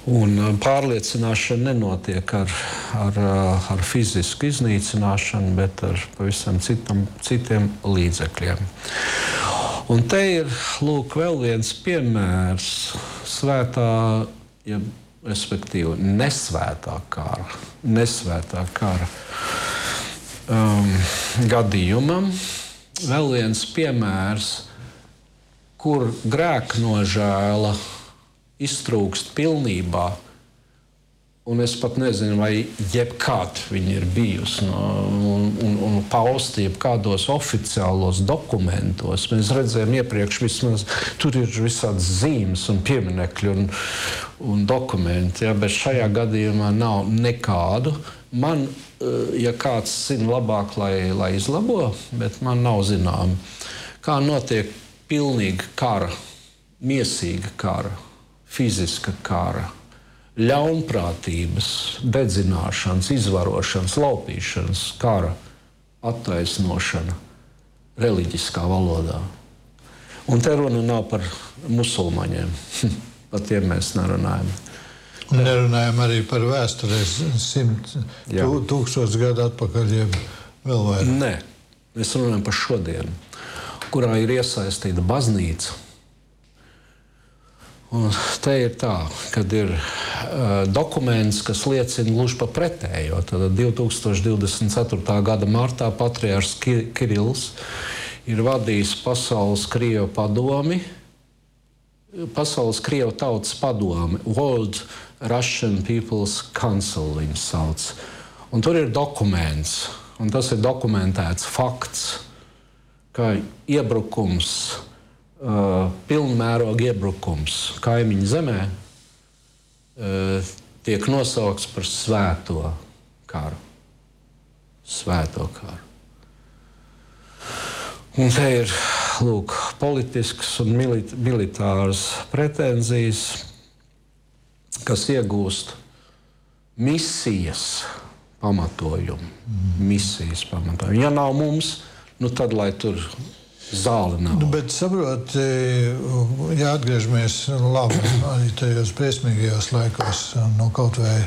Un pārliecināšana nenotiek ar fizisku iznīcināšanu, bet ar pavisam citiem līdzekļiem. Un te ir lūk vēl viens piemērs svētā, respektīvi nesvētā kara gadījumam. Vēl viens piemērs, kur grēknožēla iztrūkst pilnībā, un es pat nezinu, vai jebkād viņa ir bijusi un pausta jebkādos oficiālos dokumentos. Mēs redzējām iepriekš vismaz, tur ir visādas zīmes un pieminekļi un dokumenti, ja, bet šajā gadījumā nav nekādu. Man, ja kāds zina labāk, lai izlabo, bet man nav zinām, kā notiek pilnīga kara, miesīga kara, fiziska kara, ļaunprātības, dedzināšanas, izvarošanas, laupīšanas, kara attaisnošana reliģiskā valodā. Un te runa nav par musulmaņiem, par tiem mēs nerunājam. Nerunājam arī par vēsturēs 1000 gadu atpakaļ, jeb vēl vairāk. Nē, mēs runājam par šodienu, kurā ir iesaistīta baznīca. Un te ir tā, kad ir dokuments, kas liecina gluži pa pretējo. Tad 2024. gada martā patriārhs Kirills ir vadījis Pasaules Krievu padomi, Pasaules Krievu tautas padomi, World Russian People's Council viņu sauc. Un tur ir dokuments, un tas ir dokumentēts fakts, ka iebrukums, pilnmēroga iebrukums kaimiņu zemē tiek nosaukts par svēto karu. Svēto karu. Un te ir, lūk, politiskas un militāras pretenzijas, kas iegūst misijas pamatojumu. Misijas pamatojumu. Ja nav mums, nu tad lai tur zāle nav. Bet saprot, ja atgriežamies labi arī tajos briesmīgajos laikos, no kaut vai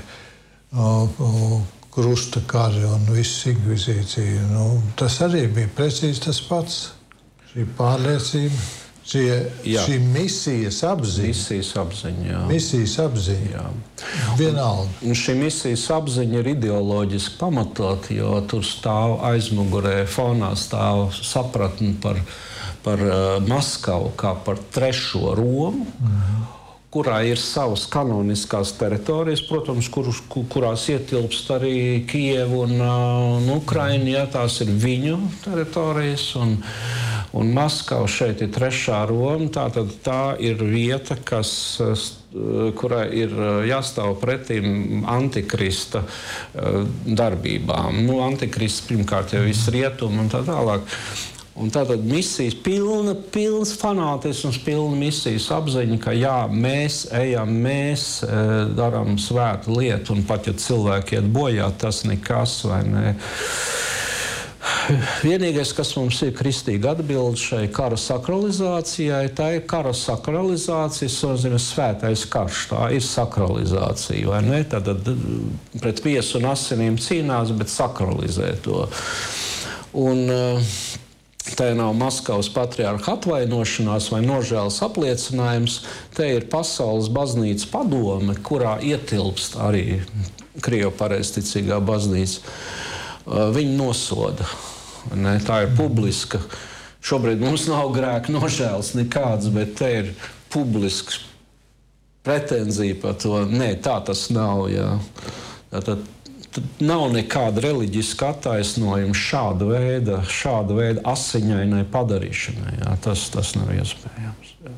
krusta kari un viss inkvizīcija, tas arī bija precīzi tas pats. Šī pārliecība, šī misijas apziņa. Misijas apziņa, jā. Misijas apziņa, jā. Vienalga. Un šī misijas apziņa ir ideoloģiski pamatot, jo tur stāv aizmugurē, fonā stāv sapratni par Maskavu kā par trešo Romu, kurā ir savas kanoniskās teritorijas, protams, kurās ietilpst arī Kijevu un Ukraina, ja tās ir viņu teritorijas, un Maskava šeit ir trešā Roma, tātad tā ir vieta, kurai ir jāstāv pretīm antikrista darbībām. Antikrists pirmkārt jau viss rietumi un tā tālāk. Un tātad misijas, pilns fanātisms, pilna misijas apziņa, ka jā, mēs ejam, mēs darām svētu lietu, un pat ja cilvēki iet bojā, tas nekas, vai ne? Vienīgais, kas mums ir kristīga atbilde šai kara sakralizācijai, tā ir kara sakralizācija, tas nozīmē svētais karš, tā ir sakralizācija, vai ne? Tad pret miesu un asinīm cīnās, bet sakralizē to. Un te nav Maskavas patriārha atvainošanās vai nožēlas apliecinājums, te ir Pasaules baznīcas padome, kurā ietilpst arī Krievu pareizticīgā baznīca. Viņi nosoda. Ne? Tā ir publiska. Šobrīd mums nav grēka nožēlas nekādas, bet te ir publisks pretenzija par to. Nē, tā tas nav. Jā. Tātad nav nekāda reliģiska attaisnojuma šāda veida asiņainai padarīšanai. Jā. Tas nav iespējams. Jā.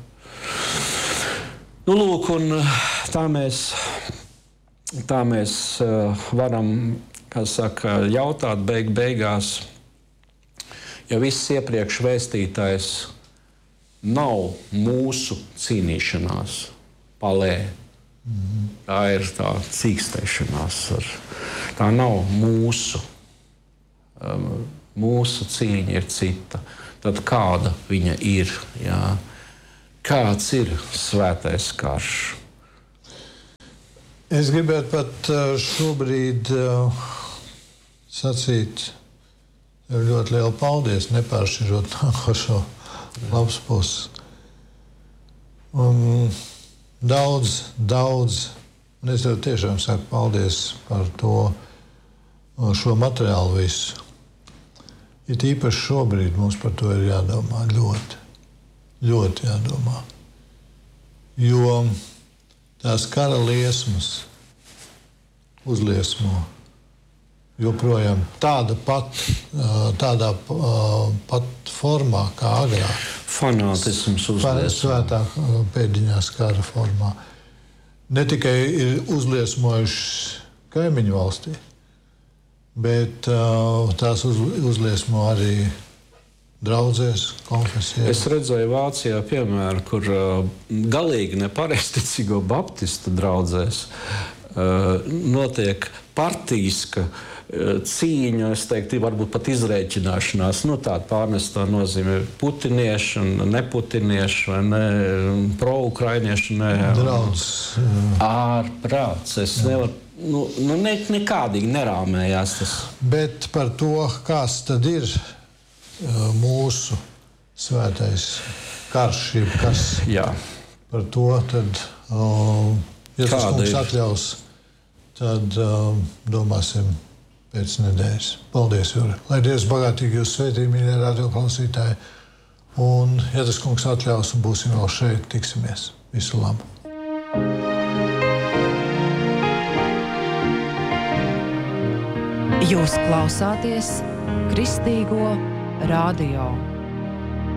Lūk, un tā mēs varam, kā saka, jautāt beigās, ja viss iepriekš vēstītais nav mūsu cīnīšanās palē. Tā ir tā cīkstēšanās. Tā nav mūsu. Mūsu cīņa ir cita. Tad kāda viņa ir? Jā? Kāds ir svētais karš? Es gribētu pat šobrīd sacīt tev ļoti lielu paldies, nepāršķirot nākošo labs puses. Un daudz, un es tev tiešām saku paldies par to, šo materiālu visu. It īpaši šobrīd mums par to ir jādomā ļoti, ļoti jādomā. Jo tās kara liesmas uzliesmo joprojām tādā pat formā kā agrāk. Fanātisms uzliesmo. Svētā pēdiņās kara formā. Ne tikai ir uzliesmojuši kaimiņu valstī, bet tās uzliesmo arī draudzēs, konfesijās. Es redzēju Vācijā piemēru, kur galīgi nepareizticīgo baptistu draudzēs notiek partijiska cīņa, es teiktu, varbūt pat izrēķināšanās, tāda pārnestā nozīme putinieši un neputinieši, vai ne, pro-ukrainieši, ne. Draudzes. Ārprāts. Es nevaru, nekādīgi nerāmējās tas. Bet par to, kas tad ir mūsu svētais karš, kas Jā. par to, tad, ja tas mums atļaus, tad domāsim pēc nedēļas. Paldies, Juri. Lai Dievs bagātīgi jūs svētī, mīļie radioklausītāji. Un, ja tas kungs atļaus, un būsim vēl šeit, tiksimies. Visu labu. Jūs klausāties Kristīgo radio.